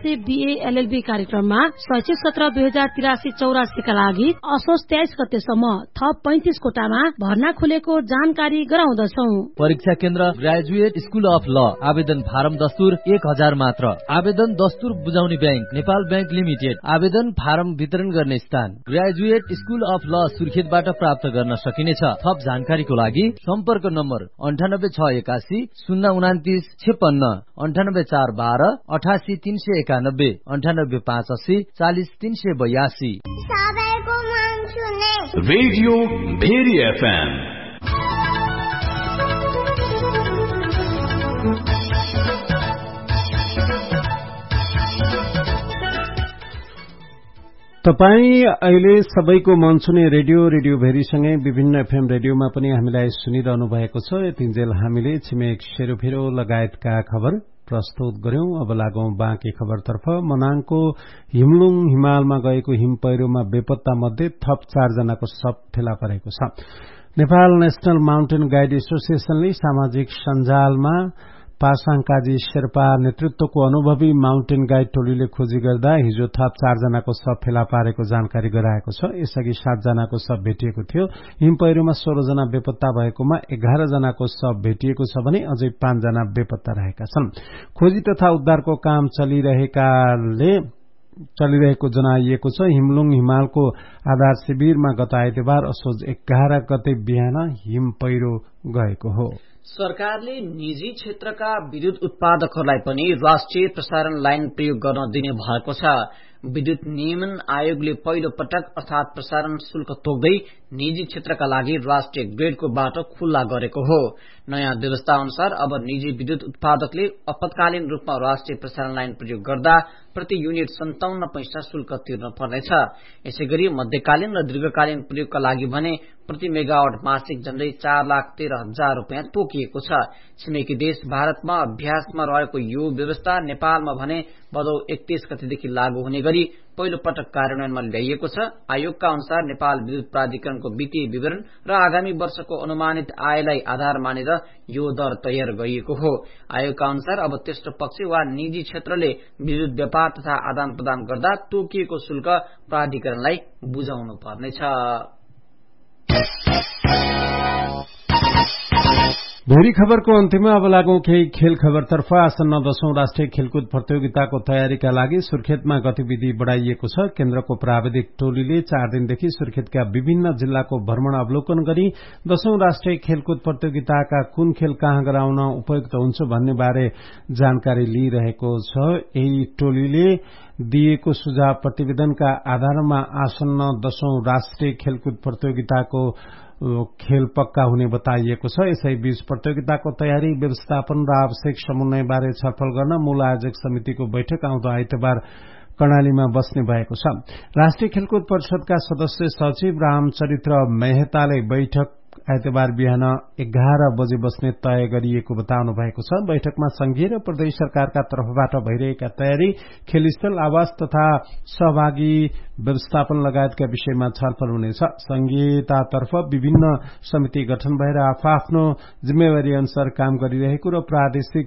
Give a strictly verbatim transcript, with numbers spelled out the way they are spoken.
MA BA LLB कार्यक्रममा शैक्षिक सत्र दुई हजार तिरासी चौरासीका लागि असोज तेइस गतेसम्म थप पैंतिस कोटामा भर्ना खुलेको जानकारी गराउँदछौ। परीक्षा केन्द्र ग्रेजुएट स्कुल अफ ल। आवेदन फारम दस्तुर एक हजार मात्र। आवेदन दस्तुर बुझाउने ब्याङ्क नेपाल ब्याङ्क लिमिटेड। आवेदन फारम वितरण गर्ने स्थान ग्रेजुएट स्कुल अफ ल सुर्खेतबाट प्राप्त गर्न सकिनेछ। थप जानकारीको लागि सम्पर्क नम्बर अन्ठानब्बे छ एकासी शून्य उनातिस छेपन्न, अन्ठानब्बे चार बाह्र अठासी तीन सय एकानब्बे, अन्ठानब्बे पाँच अस्सी चालिस तीन सय बयासी। Radio very FM. तपाई अहिले सबैको मन छुने रेडियो रेडियो भेरीसँगै विभिन्न एफएम रेडियोमा पनि हामीलाई सुनिरहनु भएको छ। यतिन्जेल हामीले छिमेक सेरोफेरो लगायतका खबर प्रस्तुत गर्यौं। अब लागौं बाँकी खबरतर्फ। मनाङको हिमलुङ हिमालमा गएको हिम पहिरोमा बेपत्ता मध्ये थप चारजनाको शव फेला परेको छ। नेपाल नेशनल माउन्टेन गाइड एसोसिएशनले सामाजिक सञ्जालमा पासाङ काजी शेर्पा नेतृत्वको अनुभवी माउन्टेन गाइड टोलीले खोजी गर्दा हिजो थप चारजनाको शव फेला पारेको जानकारी गराएको छ। यसअघि सातजनाको शव भेटिएको थियो। हिम पहिरोमा सोह्रजना बेपत्ता भएकोमा एघार जनाको शव भेटिएको छ भने अझै पाँचजना बेपत्ता रहेका छन्। खोजी तथा उद्धारको काम चलिरहेकाले चलिरहेको जनाइएको छ। हिमलुङ हिमालको आधार शिविरमा गत आइतबार असोज एघार गते बिहान हिम पहिरो गएको हो। सरकारले निजी क्षेत्रका विद्युत उत्पादकहरूलाई पनि राष्ट्रिय प्रसारण लाइन प्रयोग गर्न दिने भएको छ। विद्युत नियमन आयोगले पहिलो पटक अर्थात प्रसारण शुल्क तोक्दै निजी क्षेत्रका लागि राष्ट्रिय ग्रिडको बाटो खुल्ला गरेको हो। नयाँ व्यवस्था अनुसार अब निजी विद्युत उत्पादकले आपतकालीन रूपमा राष्ट्रिय प्रसारण लाइन प्रयोग गर्दा प्रति युनिट सन्ताउन्न पैसा शुल्क तिर्न पर्नेछ। यसैगरी मध्यकालीन र दीर्घकालीन प्रयोगका लागि भने प्रति मेगावाट मासिक झण्डै चार लाख तेह्र हजार रूपियाँ तोकिएको छ। छिमेकी देश भारतमा अभ्यासमा रहेको यो व्यवस्था नेपालमा भने भदौ एकतीस गतेदेखि लागू हुने गरी पहिलो पटक कार्यान्वयनमा ल्याइएको छ। आयोगका अनुसार नेपाल विद्युत प्राधिकरणको वित्तीय विवरण र आगामी वर्षको अनुमानित आयलाई आधार मानेर यो दर तयार गरिएको हो। आयोगका अनुसार अब तेस्रो पक्ष वा निजी क्षेत्रले विद्युत व्यापार तथा आदान प्रदान गर्दा तोकिएको शुल्क प्राधिकरणलाई बुझाउनु पर्नेछ। भेरी खबरको अन्त्यमा अब लागौं केही खेल खबरतर्फ। आसन्न दशौं राष्ट्रिय खेलकुद प्रतियोगिताको तयारीका लागि सुर्खेतमा गतिविधि बढ़ाइएको छ। केन्द्रको प्राविधिक टोलीले चार दिनदेखि सुर्खेतका विभिन्न जिल्लाको भ्रमण अवलोकन गरी दशौं राष्ट्रिय खेलकुद प्रतियोगिताका कुन खेल कहाँ गराउन उपयुक्त हुन्छ भन्ने बारे जानकारी लिइरहेको छ। यही टोलीले दिएको सुझाव प्रतिवेदनका आधारमा आसन्न दशौं राष्ट्रिय खेलकुद प्रतियोगिताको खेल पक्का हुने बताइएको छ। यसैबीच प्रतियोगिताको तयारी व्यवस्थापन र आवश्यक समन्वय बारे छलफल गर्न मूल आयोजक समितिको बैठक आउँदो आइतबार कर्णालीमा बस्ने भएको छ। राष्ट्रिय खेलकुद परिषदका सदस्य सचिव रामचरित्र मेहताले बैठक आइतबार बिहान एघार बजे बस्ने तय गरिएको बताउनु भएको छ। बैठकमा संघीय र प्रदेश सरकारका तर्फबाट भइरहेका तयारी, खेलस्थल, आवास तथा सहभागी व्यवस्थापन लगायतका विषयमा छलफल हुनेछ। संघीयतातर्फ विभिन्न समिति गठन भएर आफआफ्नो जिम्मेवारी अनुसार काम गरिरहेको र प्रादेशिक